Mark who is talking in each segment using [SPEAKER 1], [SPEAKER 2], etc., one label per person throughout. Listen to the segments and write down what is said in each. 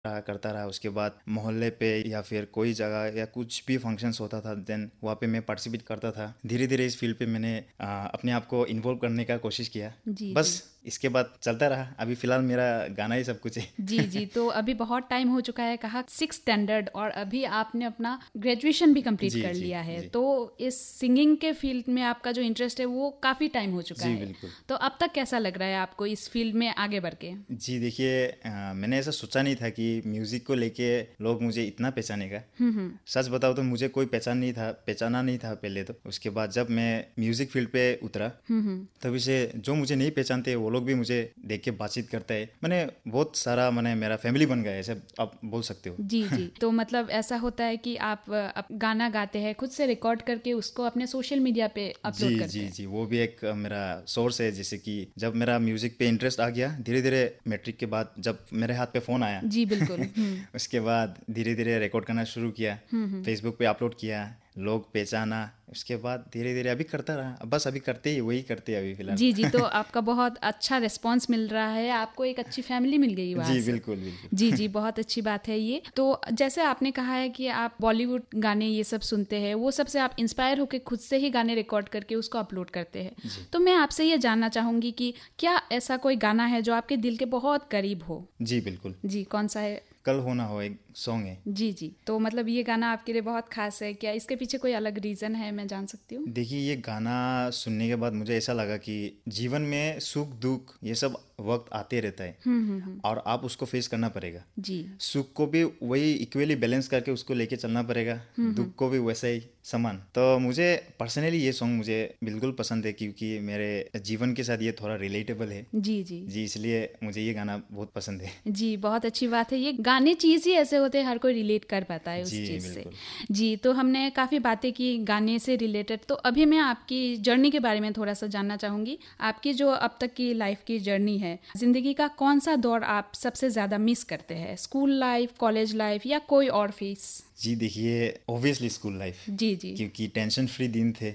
[SPEAKER 1] करता रहा। उसके बाद मोहल्ले पे या फिर कोई जगह या कुछ भी फंक्शंस होता था, देन वहाँ पे मैं पार्टिसिपेट करता था। धीरे धीरे इस फील्ड पे मैंने अपने आप को इन्वॉल्व करने का कोशिश किया।
[SPEAKER 2] जी
[SPEAKER 1] बस
[SPEAKER 2] जी
[SPEAKER 1] इसके बाद चलता रहा। अभी फ़िलहाल मेरा गाना ही सब कुछ है।
[SPEAKER 2] जी जी। तो अभी बहुत टाइम हो चुका है, कहा 6 स्टैंडर्ड, और अभी आपने अपना ग्रेजुएशन भी कंप्लीट
[SPEAKER 1] जी
[SPEAKER 2] कर
[SPEAKER 1] जी
[SPEAKER 2] लिया है।
[SPEAKER 1] जी
[SPEAKER 2] तो इस सिंगिंग के फील्ड में आपका जो इंटरेस्ट है वो काफ़ी टाइम हो चुका
[SPEAKER 1] जी
[SPEAKER 2] है।
[SPEAKER 1] बिल्कुल।
[SPEAKER 2] तो अब तक कैसा लग रहा है आपको इस फील्ड में आगे बढ़ के?
[SPEAKER 1] जी देखिए, मैंने ऐसा सोचा नहीं था कि म्यूज़िक को लेके लोग मुझे इतना पहचानेगा। सच बताओ तो मुझे कोई पहचाना नहीं था पहले। तो उसके बाद जब मैं म्यूज़िक फील्ड पे उतरा, तभी से जो मुझे नहीं पहचानते वो लोग भी मुझे देख के बातचीत करते हैं। मैंने बहुत सारा, मैंने मेरा फैमिली बन गया है, ऐसे आप बोल सकते हो।
[SPEAKER 2] जी जी। तो मतलब ऐसा होता है कि आप गाना गाते हैं, खुद से रिकॉर्ड करके उसको अपने सोशल मीडिया पे अपलोड
[SPEAKER 1] जी
[SPEAKER 2] करते
[SPEAKER 1] जी
[SPEAKER 2] हैं?
[SPEAKER 1] जी, वो भी एक मेरा सोर्स है। जैसे कि जब मेरा म्यूज़िक पे इंटरेस्ट आ गया धीरे धीरे, मैट्रिक के बाद जब मेरे हाथ पे फ़ोन आया
[SPEAKER 2] जी बिल्कुल।
[SPEAKER 1] उसके बाद धीरे धीरे रिकॉर्ड करना शुरू किया, फेसबुक पे अपलोड किया, लोग पहचाना। उसके बाद धीरे धीरे अभी करता रहा। बस अभी करते ही वही करते हैं अभी
[SPEAKER 2] जी जी। तो
[SPEAKER 1] फ़िलहाल।
[SPEAKER 2] आपका बहुत अच्छा रिस्पांस मिल रहा है, आपको एक अच्छी फैमिली मिल गई वहाँ
[SPEAKER 1] जी
[SPEAKER 2] से।
[SPEAKER 1] बिल्कुल बिल्कुल।
[SPEAKER 2] जी जी, बहुत अच्छी बात है ये। तो जैसे आपने कहा है कि आप बॉलीवुड गाने ये सब सुनते हैं, वो सब से आप इंस्पायर होकर खुद से ही गाने रिकॉर्ड करके उसको अपलोड करते हैं।
[SPEAKER 1] जी
[SPEAKER 2] तो मैं आपसे ये जानना चाहूंगी कि क्या ऐसा कोई गाना है जो आपके दिल के बहुत करीब हो?
[SPEAKER 1] जी बिल्कुल।
[SPEAKER 2] जी, कौन सा है?
[SPEAKER 1] कल हो ना हो एक सॉन्ग है।
[SPEAKER 2] जी जी। तो मतलब ये गाना आपके लिए बहुत खास है, क्या इसके पीछे कोई अलग रीजन है, मैं जान सकती हूँ?
[SPEAKER 1] देखिए, ये गाना सुनने के बाद मुझे ऐसा लगा कि जीवन में सुख दुख ये सब वक्त आते रहता है, और आप उसको फेस करना पड़ेगा।
[SPEAKER 2] जी
[SPEAKER 1] सुख को भी वही इक्वली बैलेंस करके उसको लेके चलना पड़ेगा, दुख को भी वैसे ही समान। तो मुझे पर्सनली ये सॉन्ग मुझे बिल्कुल पसंद है, क्योंकि मेरे जीवन के साथ ये थोड़ा रिलेटेबल है।
[SPEAKER 2] जी जी
[SPEAKER 1] जी, इसलिए मुझे ये गाना बहुत पसंद है।
[SPEAKER 2] जी। बहुत अच्छी बात है, ये गाने चीज़ ही ऐसे होते हैं, हर कोई रिलेट कर पाता है
[SPEAKER 1] जी
[SPEAKER 2] उस चीज़ से।
[SPEAKER 1] बिल्कुल।
[SPEAKER 2] जी, तो हमने काफ़ी बातें की गाने से रिलेटेड। तो अभी मैं आपकी जर्नी के बारे में थोड़ा सा जानना चाहूँगी। आपकी जो अब तक की लाइफ की जर्नी है, ज़िंदगी का कौन सा दौर आप सबसे ज़्यादा मिस करते हैं? स्कूल लाइफ, कॉलेज लाइफ, या कोई और फेस?
[SPEAKER 1] जी देखिए, ऑब्वियसली स्कूल लाइफ,
[SPEAKER 2] जी जी।
[SPEAKER 1] क्योंकि टेंशन फ्री दिन थे।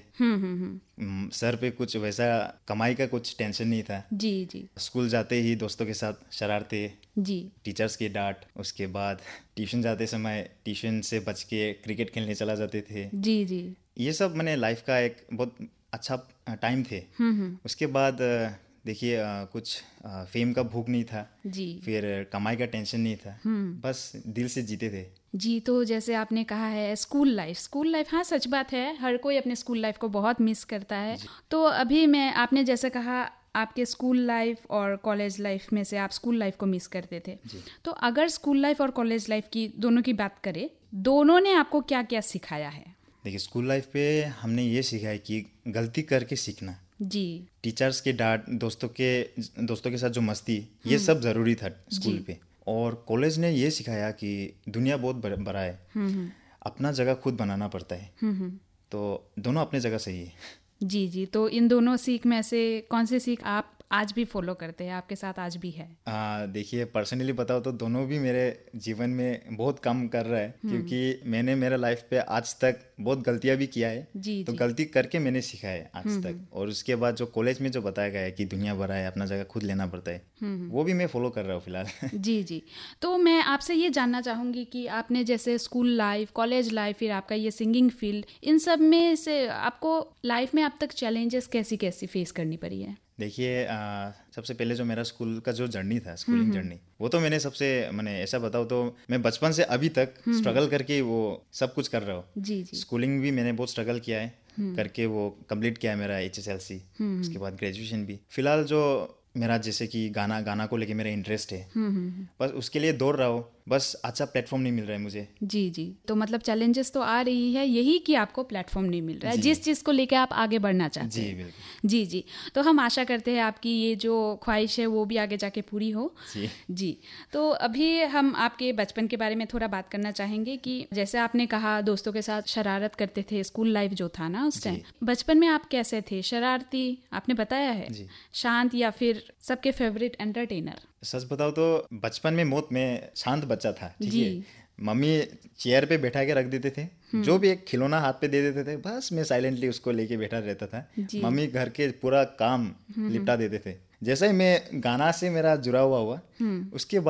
[SPEAKER 1] सर पे कुछ वैसा कमाई का कुछ टेंशन नहीं था।
[SPEAKER 2] जी जी
[SPEAKER 1] स्कूल जाते ही दोस्तों के साथ शरारते,
[SPEAKER 2] जी
[SPEAKER 1] टीचर्स की डांट, उसके बाद ट्यूशन जाते समय ट्यूशन से बच के क्रिकेट खेलने चला जाते थे।
[SPEAKER 2] जी जी
[SPEAKER 1] ये सब मैंने लाइफ का एक बहुत अच्छा टाइम थे। उसके बाद देखिए, कुछ फेम का भूख नहीं था,
[SPEAKER 2] जी
[SPEAKER 1] फिर कमाई का टेंशन नहीं था, बस दिल से जीते थे।
[SPEAKER 2] जी। तो जैसे आपने कहा है स्कूल लाइफ, स्कूल लाइफ, हाँ सच बात है, हर कोई अपने स्कूल लाइफ को बहुत मिस करता है। तो अभी मैं, आपने जैसे कहा आपके स्कूल लाइफ और कॉलेज लाइफ में से आप स्कूल लाइफ को मिस करते थे।
[SPEAKER 1] जी
[SPEAKER 2] तो अगर स्कूल लाइफ और कॉलेज लाइफ की दोनों की बात करें, दोनों ने आपको क्या क्या सिखाया है?
[SPEAKER 1] देखिए, स्कूल लाइफ पे हमने ये सीखा है कि गलती करके सीखना,
[SPEAKER 2] जी
[SPEAKER 1] टीचर्स की डांट, दोस्तों के साथ जो मस्ती, ये सब ज़रूरी था
[SPEAKER 2] जी
[SPEAKER 1] स्कूल पे। और कॉलेज ने ये सिखाया कि दुनिया बहुत बड़ा है, अपना जगह खुद बनाना पड़ता है। तो दोनों अपने जगह सही है।
[SPEAKER 2] जी जी। तो इन दोनों सीख में से कौन सी सीख आप आज भी फॉलो करते हैं, आपके साथ आज भी है?
[SPEAKER 1] देखिए, पर्सनली बताओ तो दोनों भी मेरे जीवन में बहुत काम कर रहा है, क्योंकि मैंने मेरे लाइफ पे आज तक बहुत गलतियां भी किया है।
[SPEAKER 2] जी
[SPEAKER 1] तो
[SPEAKER 2] जी
[SPEAKER 1] गलती करके मैंने सीखा है आज तक। और उसके बाद जो कॉलेज में जो बताया गया है कि दुनिया बड़ा है, अपना जगह खुद लेना पड़ता है, वो भी मैं फॉलो कर रहा हूँ फिलहाल।
[SPEAKER 2] जी जी। तो मैं आपसे ये जानना चाहूँगी कि आपने जैसे स्कूल लाइफ, कॉलेज लाइफ, फिर आपका ये सिंगिंग फील्ड, इन सब में से आपको लाइफ में अब तक चैलेंजेस कैसी कैसी फेस करनी पड़ी है?
[SPEAKER 1] देखिए, सबसे पहले जो मेरा स्कूल का जो जर्नी था, स्कूलिंग जर्नी, वो तो मैंने ऐसा बताऊँ तो मैं बचपन से अभी तक स्ट्रगल करके वो सब कुछ कर रहा हूँ।
[SPEAKER 2] जी जी
[SPEAKER 1] स्कूलिंग भी मैंने बहुत स्ट्रगल किया है, करके वो कंप्लीट किया है मेरा HSLC। उसके बाद ग्रेजुएशन भी। फिलहाल जो मेरा, जैसे कि गाना को लेके मेरा इंटरेस्ट है, बस उसके लिए दौड़ रहा हूँ। बस अच्छा प्लेटफॉर्म नहीं मिल रहा है मुझे।
[SPEAKER 2] जी जी। तो मतलब चैलेंजेस तो आ रही है, यही कि आपको प्लेटफॉर्म नहीं मिल रहा है
[SPEAKER 1] जी
[SPEAKER 2] जिस चीज़ को लेके आप आगे बढ़ना चाहते
[SPEAKER 1] जी
[SPEAKER 2] हैं।
[SPEAKER 1] बिल्कुल।
[SPEAKER 2] जी जी। तो हम आशा करते हैं आपकी ये जो ख्वाहिश है वो भी आगे जाके पूरी हो।
[SPEAKER 1] जी
[SPEAKER 2] जी। तो अभी हम आपके बचपन के बारे में थोड़ा बात करना चाहेंगे कि जैसे आपने कहा दोस्तों के साथ शरारत करते थे, स्कूल लाइफ जो था ना उस टाइम,
[SPEAKER 1] जी
[SPEAKER 2] बचपन में आप कैसे थे? शरारती आपने बताया है,
[SPEAKER 1] जी।
[SPEAKER 2] शांत, या फिर सबके फेवरेट एंटरटेनर?
[SPEAKER 1] सच बताओ तो बचपन में मौत में शांत बच्चा था, ठीक
[SPEAKER 2] जी
[SPEAKER 1] है। मम्मी चेयर पे बैठा के रख देते थे, जो भी एक खिलौना हाथ पे दे देते थे, बस मैं साइलेंटली उसको लेके बैठा रहता था।
[SPEAKER 2] जी
[SPEAKER 1] मम्मी घर के पूरा काम निपटा देते थे। जैसे ही मैं गाना से मेरा जुड़ा हुआ उसके बाद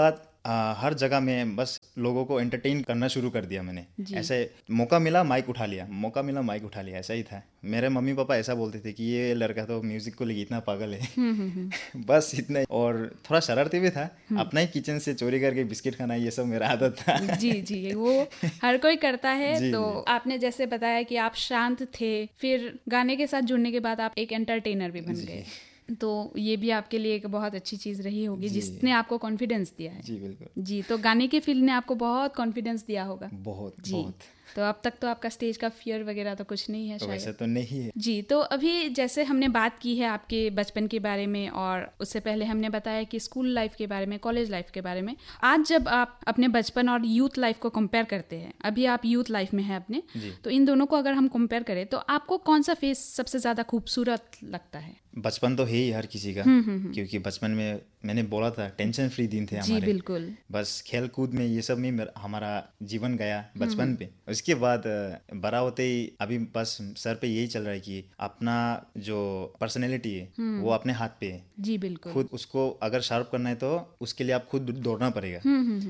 [SPEAKER 1] हर जगह में बस लोगों को एंटरटेन करना शुरू कर दिया मैंने। ऐसे मौका मिला माइक उठा लिया, मौका मिला माइक उठा लिया, ऐसा ही था। मेरे मम्मी पापा ऐसा बोलते थे कि ये लड़का तो म्यूजिक को लेके इतना पागल है। बस इतना ही। और थोड़ा शरारती भी था, अपना ही किचन से चोरी करके बिस्किट खाना, ये सब मेरा आदत था।
[SPEAKER 2] जी जी, वो हर कोई करता है। तो आपने जैसे बताया कि आप शांत थे, फिर गाने के साथ जुड़ने के बाद आप एक एंटरटेनर भी बन गए, तो ये भी आपके लिए एक बहुत अच्छी चीज़ रही होगी जिसने आपको कॉन्फिडेंस दिया है।
[SPEAKER 1] जी बिल्कुल
[SPEAKER 2] जी। तो गाने की फील्ड ने आपको बहुत कॉन्फिडेंस दिया होगा।
[SPEAKER 1] बहुत
[SPEAKER 2] जी।
[SPEAKER 1] बहुत।
[SPEAKER 2] तो अब तक तो आपका स्टेज का फियर वगैरह तो कुछ नहीं है शायद?
[SPEAKER 1] वैसे तो नहीं है
[SPEAKER 2] जी। तो अभी जैसे हमने बात की है आपके बचपन के बारे में, और उससे पहले हमने बताया कि स्कूल लाइफ के बारे में, कॉलेज लाइफ के बारे में। आज जब आप अपने बचपन और यूथ लाइफ को कंपेयर करते हैं, अभी आप यूथ लाइफ में हैं अपने, तो इन दोनों को अगर हम कंपेयर करें तो आपको कौन सा फेस सबसे ज्यादा खूबसूरत लगता है?
[SPEAKER 1] बचपन तो है ही हर किसी का, क्योंकि बचपन में मैंने बोला था टेंशन फ्री दिन थे हमारे।
[SPEAKER 2] जी बिल्कुल।
[SPEAKER 1] बस खेल कूद में ये सब में हमारा जीवन गया बचपन पे। उसके बाद बड़ा होते ही अभी बस सर पे यही चल रहा है कि अपना जो पर्सनैलिटी है वो अपने हाथ पे है।
[SPEAKER 2] जी बिल्कुल।
[SPEAKER 1] खुद उसको अगर शार्प करना है तो उसके लिए आप खुद दौड़ना पड़ेगा।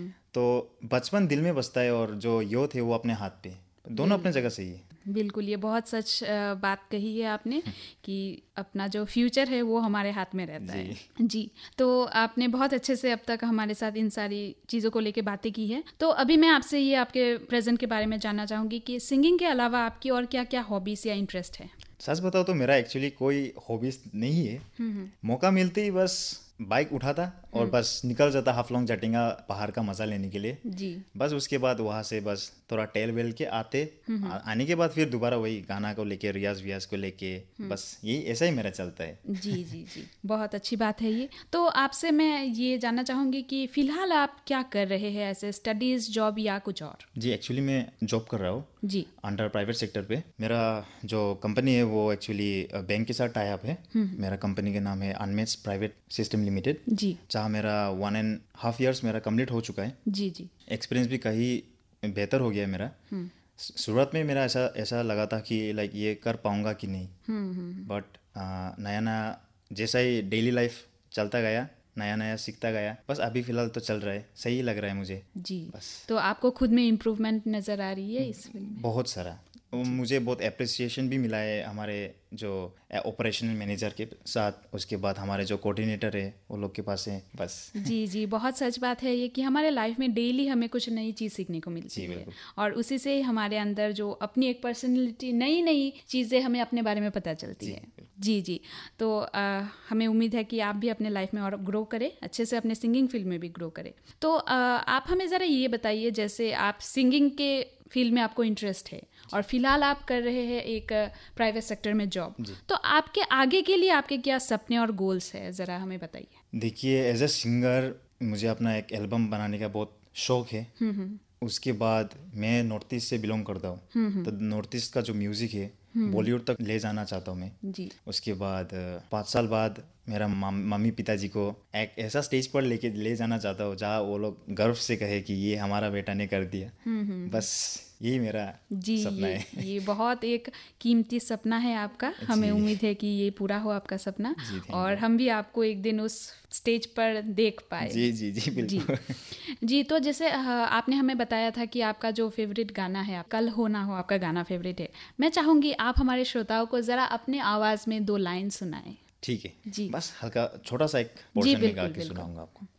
[SPEAKER 1] तो बचपन दिल में बसता है और जो यूथ है वो अपने हाथ पे, दोनों अपने जगह सही है।
[SPEAKER 2] बिल्कुल, ये बहुत सच बात कही है आपने कि अपना जो फ्यूचर है वो हमारे हाथ में रहता है। जी। तो आपने बहुत अच्छे से अब तक हमारे साथ इन सारी चीज़ों को लेके बातें की है। तो अभी मैं आपसे ये आपके प्रेजेंट के बारे में जानना चाहूँगी कि सिंगिंग के अलावा आपकी और क्या क्या हॉबीज़ या इंटरेस्ट है?
[SPEAKER 1] सच बताओ तो मेरा एक्चुअली कोई हॉबीज नहीं है। मौका मिलते ही बस बाइक उठाता और बस निकल जाता हाफलोंग जटिंगा पहाड़ का मजा लेने के लिए।
[SPEAKER 2] जी।
[SPEAKER 1] बस उसके बाद वहाँ से बस थोड़ा टेल वेल के आने के बाद फिर दोबारा वही गाना को लेके, रियाज वियाज को लेके, बस यही ऐसा ही मेरा चलता है।
[SPEAKER 2] जी जी जी, बहुत अच्छी बात है ये। तो आपसे मैं ये जानना चाहूँगी कि फिलहाल आप क्या कर रहे हैं, ऐसे स्टडीज, जॉब या कुछ और?
[SPEAKER 1] जी एक्चुअली मैं जॉब कर रहा हूँ
[SPEAKER 2] जी,
[SPEAKER 1] अंडर प्राइवेट सेक्टर पे। मेरा जो कंपनी है वो एक्चुअली बैंक के साथ टाई अप है। मेरा कंपनी का नाम है अनमेट्स प्राइवेट सिस्टम लिमिटेड।
[SPEAKER 2] जी।
[SPEAKER 1] जहाँ मेरा 1.5 years मेरा कंप्लीट हो चुका है।
[SPEAKER 2] जी जी।
[SPEAKER 1] एक्सपीरियंस भी कहीं बेहतर हो गया है मेरा। शुरुआत में मेरा ऐसा लगा था कि लाइक ये कर पाऊंगा कि नहीं, बट नया नया जैसा ही डेली लाइफ चलता गया, नया नया सीखता गया, बस अभी फिलहाल तो चल रहा है, सही लग रहा है मुझे।
[SPEAKER 2] जी।
[SPEAKER 1] बस।
[SPEAKER 2] तो आपको खुद में इम्प्रूवमेंट नज़र आ रही है इस फिल्म में?
[SPEAKER 1] बहुत सारा। मुझे बहुत अप्रिसिएशन भी मिला है हमारे जो ऑपरेशनल मैनेजर के साथ, उसके बाद हमारे जो कोऑर्डिनेटर है वो लोग के पास है। बस।
[SPEAKER 2] जी जी, बहुत सच बात है ये कि हमारे लाइफ में डेली हमें कुछ नई चीज़ सीखने को मिलती है, और उसी से हमारे अंदर जो अपनी एक पर्सनैलिटी, नई नई चीज़ें हमें अपने बारे में पता चलती है। जी जी। तो हमें उम्मीद है कि आप भी अपने लाइफ में और ग्रो करें, अच्छे से अपने सिंगिंग फील्ड में भी ग्रो करें। तो आप हमें ज़रा ये बताइए, जैसे आप सिंगिंग के फील्ड में आपको इंटरेस्ट है और फिलहाल आप कर रहे हैं एक प्राइवेट सेक्टर में जॉब, तो आपके आगे के लिए आपके क्या सपने और गोल्स है, ज़रा हमें बताइए।
[SPEAKER 1] देखिए, एज ए सिंगर मुझे अपना एक एल्बम बनाने का बहुत शौक है। उसके बाद मैं नॉर्थ ईस्ट से बिलोंग करता हूँ, तो नॉर्थ ईस्ट का जो म्यूज़िक है बॉलीवुड तक ले जाना चाहता हूँ मैं।
[SPEAKER 2] जी।
[SPEAKER 1] उसके बाद 5 साल बाद मेरा मम्मी पिताजी को एक ऐसा स्टेज पर लेके ले जाना चाहता हूँ जहाँ वो लोग गर्व से कहे कि ये हमारा बेटा ने कर दिया। बस यही मेरा सपना है।
[SPEAKER 2] ये बहुत एक कीमती सपना है आपका। हमें उम्मीद है कि ये पूरा हो आपका सपना, और हम भी आपको एक दिन उस स्टेज पर देख पाए।
[SPEAKER 1] जी जी जी बिल्कुल।
[SPEAKER 2] जी। तो जैसे आपने हमें बताया था कि आपका जो फेवरेट गाना है, कल हो ना हो आपका गाना फेवरेट है। मैं चाहूँगी आप हमारे श्रोताओं को ज़रा अपने आवाज़ में 2 लाइन सुनाएं।
[SPEAKER 1] ठीक है
[SPEAKER 2] जी।
[SPEAKER 1] बस हल्का छोटा सा एक पोर्शन निकाल के सुनाऊंगा आपको।